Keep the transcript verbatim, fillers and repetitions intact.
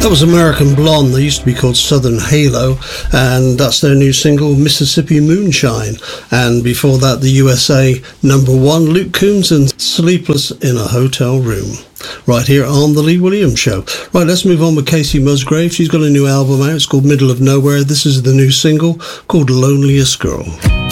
That was American Blonde. They used to be called Southern Halo, and that's their new single, Mississippi Moonshine. And before that, the U S A number one, Luke Combs and Sleepless in a Hotel Room. Right here on The Lee Williams Show. Right, let's move on with Casey Musgrave. She's got a new album out. It's called Middle of Nowhere. This is the new single called Loneliest Girl.